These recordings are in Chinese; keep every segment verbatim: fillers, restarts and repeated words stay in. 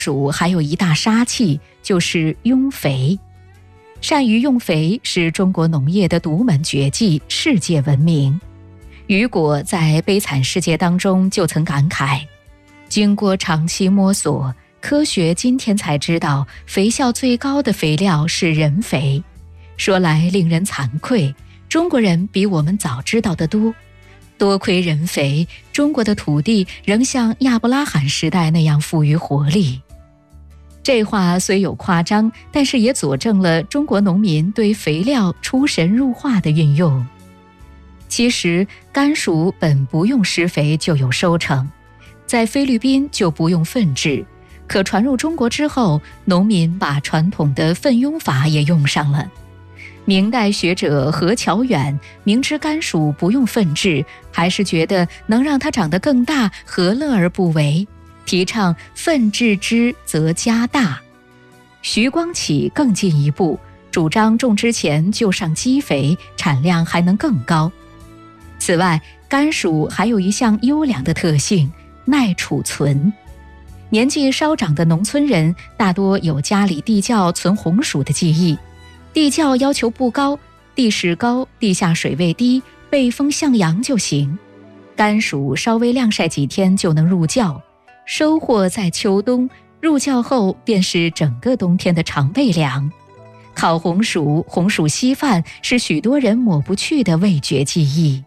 薯还有一大杀器，就是用肥。善于用肥是中国农业的独门绝技，世界闻名。雨果在《悲惨世界》当中就曾感慨，经过长期摸索，科学今天才知道肥效最高的肥料是人肥。说来令人惭愧，中国人比我们早知道得多。多亏人肥，中国的土地仍像亚伯拉罕时代那样富于活力。这话虽有夸张，但是也佐证了中国农民对肥料出神入化的运用。其实甘薯本不用施肥就有收成，在菲律宾就不用粪制，可传入中国之后，农民把传统的粪庸法也用上了。明代学者何乔远明知甘薯不用粪制，还是觉得能让它长得更大，何乐而不为？提倡粪制之则加大。徐光启更进一步，主张种之前就上基肥，产量还能更高。此外，甘薯还有一项优良的特性，耐储存。年纪稍长的农村人大多有家里地窖存红薯的记忆。地窖要求不高，地势高，地下水位低，背风向阳就行。甘薯稍微晾晒几天就能入窖，收获在秋冬，入窖后便是整个冬天的常备粮。烤红薯、红薯稀饭是许多人抹不去的味觉记忆。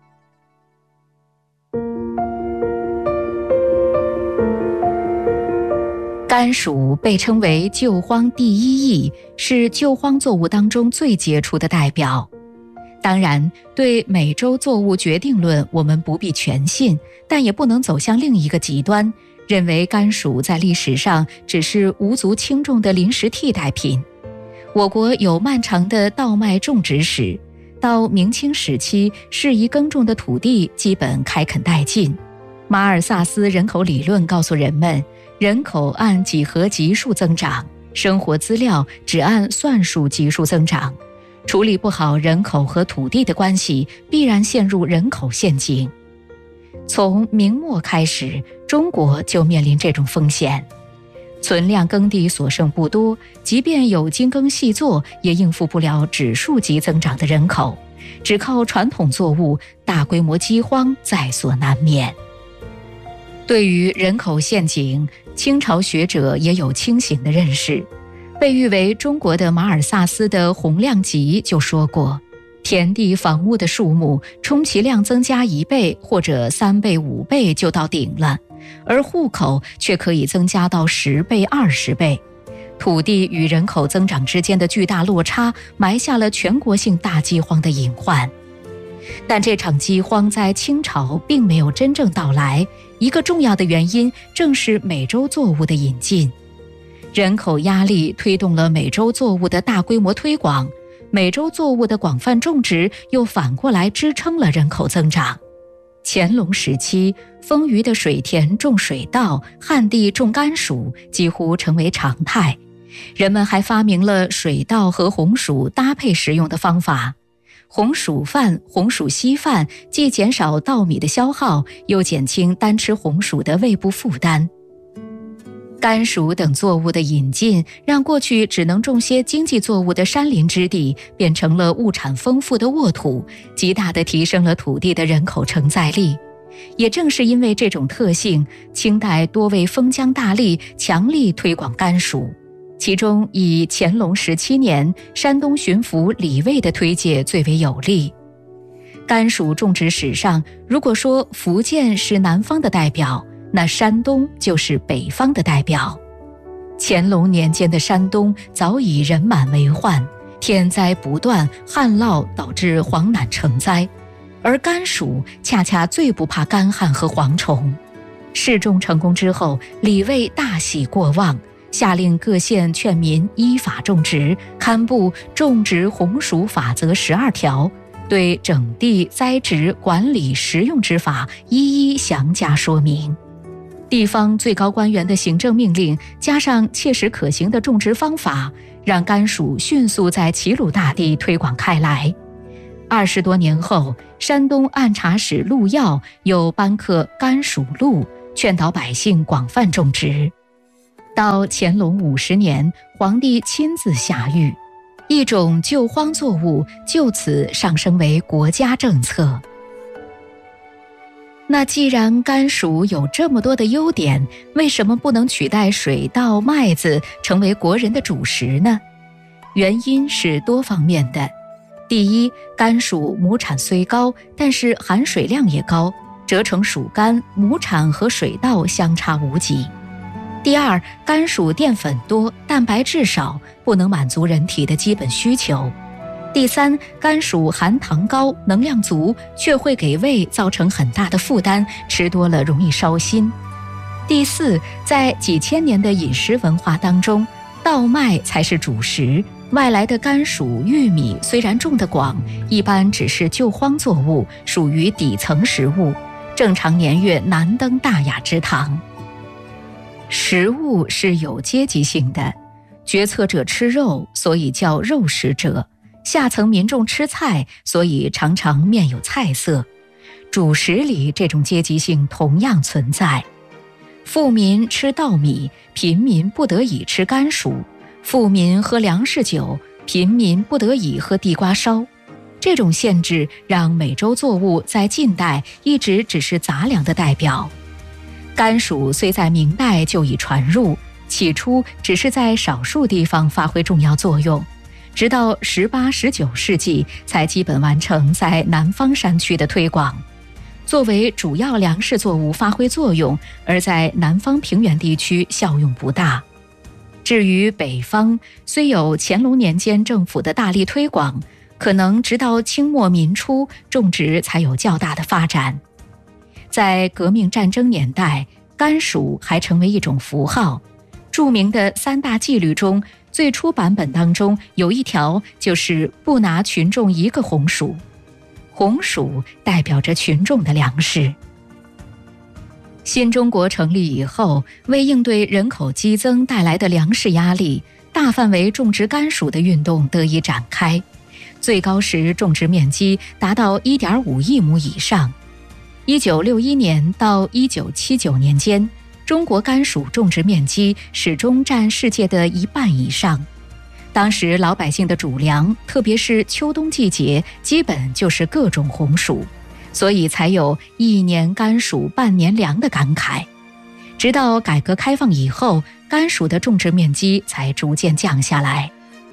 甘薯被称为救荒第一益，是救荒作物当中最杰出的代表。当然，对美洲作物决定论我们不必全信，但也不能走向另一个极端，认为甘薯在历史上只是无足轻重的临时替代品。我国有漫长的稻麦种植史，到明清时期，适宜耕种的土地基本开垦殆尽。马尔萨斯人口理论告诉人们，人口按几何级数增长，生活资料只按算术级数增长。处理不好人口和土地的关系，必然陷入人口陷阱。从明末开始，中国就面临这种风险。存量耕地所剩不多，即便有精耕细作，也应付不了指数级增长的人口。只靠传统作物，大规模饥荒在所难免。对于人口陷阱，清朝学者也有清醒的认识。被誉为中国的马尔萨斯的洪亮吉就说过，田地房屋的数目充其量增加一倍或者三倍五倍就到顶了，而户口却可以增加到十倍二十倍。土地与人口增长之间的巨大落差，埋下了全国性大饥荒的隐患。但这场饥荒在清朝并没有真正到来，一个重要的原因正是美洲作物的引进。人口压力推动了美洲作物的大规模推广，美洲作物的广泛种植又反过来支撑了人口增长。乾隆时期，丰腴的水田种水稻，旱地种甘薯几乎成为常态。人们还发明了水稻和红薯搭配食用的方法。红薯饭、红薯稀饭既减少稻米的消耗，又减轻单吃红薯的胃部负担。甘薯等作物的引进，让过去只能种些经济作物的山林之地，变成了物产丰富的沃土，极大地提升了土地的人口承载力。也正是因为这种特性，清代多位封疆大吏强力推广甘薯。其中以乾隆十七年山东巡抚李卫的推介最为有力。甘薯种植史上，如果说福建是南方的代表，那山东就是北方的代表。乾隆年间的山东早已人满为患，天灾不断，旱涝导致黄赧成灾，而甘薯恰恰最不怕干旱和蝗虫。试种成功之后，李卫大喜过望，下令各县劝民依法种植，刊布《种植红薯法则十二条》，对整地、栽植、管理、食用之法一一详加说明。地方最高官员的行政命令，加上切实可行的种植方法，让甘薯迅速在齐鲁大地推广开来。二十多年后，山东按察使陆耀又颁刻甘薯录，劝导百姓广泛种植。 到乾隆五十年，皇帝亲自下谕，一种救荒作物就此上升为国家政策。那既然甘薯有这么多的优点，为什么不能取代水稻、麦子成为国人的主食呢？原因是多方面的。第一，甘薯亩产虽高，但是含水量也高，折成薯干，亩产和水稻相差无几。第二，甘薯淀粉多，蛋白质少，不能满足人体的基本需求。第三，甘薯含糖高，能量足，却会给胃造成很大的负担，吃多了容易烧心。第四，在几千年的饮食文化当中，稻麦才是主食，外来的甘薯、玉米虽然种得广，一般只是救荒作物，属于底层食物，正常年月难登大雅之堂。食物是有阶级性的，决策者吃肉，所以叫肉食者；下层民众吃菜，所以常常面有菜色。主食里这种阶级性同样存在。富民吃稻米，贫民不得已吃甘薯；富民喝粮食酒，贫民不得已喝地瓜烧。这种限制让美洲作物在近代一直只是杂粮的代表。甘薯虽在明代就已传入，起初只是在少数地方发挥重要作用，直到十八、十九世纪才基本完成在南方山区的推广。作为主要粮食作物发挥作用，而在南方平原地区效用不大。至于北方，虽有乾隆年间政府的大力推广，可能直到清末民初，种植才有较大的发展。在革命战争年代，甘薯还成为一种符号。著名的三大纪律中，最初版本当中有一条就是不拿群众一个红薯。红薯代表着群众的粮食。新中国成立以后，为应对人口激增带来的粮食压力，大范围种植甘薯的运动得以展开，最高时种植面积达到 一点五亿亩以上。一九六一年到一九七九年间，中国甘薯种植面积始终占世界的一半以上。当时老百姓的主粮，特别是秋冬季节，基本就是各种红薯，所以才有一年甘薯半年粮的感慨。直到改革开放以后，甘薯的种植面积才逐渐降下来。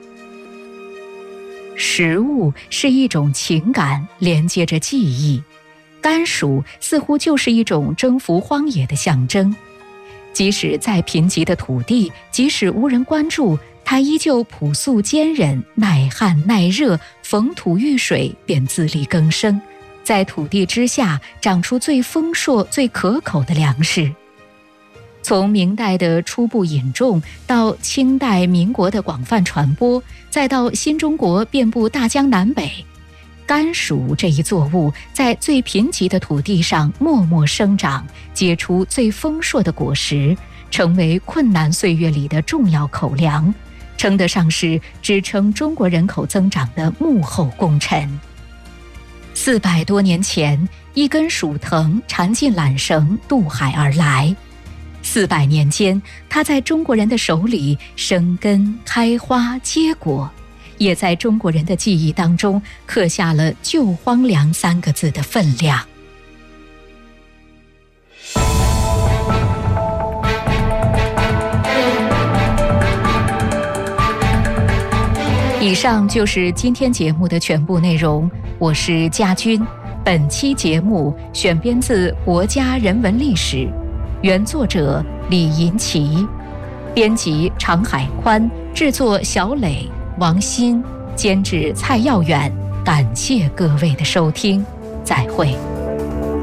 食物是一种情感，连接着记忆。甘薯似乎就是一种征服荒野的象征。即使再贫瘠的土地，即使无人关注，它依旧朴素坚韧，耐旱耐热，逢土遇水便自力更生，在土地之下长出最丰硕最可口的粮食。从明代的初步引种，到清代民国的广泛传播，再到新中国遍布大江南北，甘薯这一作物在最贫瘠的土地上默默生长，结出最丰硕的果实，成为困难岁月里的重要口粮，称得上是支撑中国人口增长的幕后功臣。四百多年前，一根薯藤缠进缆绳渡海而来，四百年间，它在中国人的手里生根、开花、结果，也在中国人的记忆当中刻下了救荒粮三个字的分量。以上就是今天节目的全部内容，我是佳君。本期节目选编自《国家人文历史》，原作者李银奇，编辑常海宽，制作小磊、王鑫，监制蔡耀远。感谢各位的收听，再会。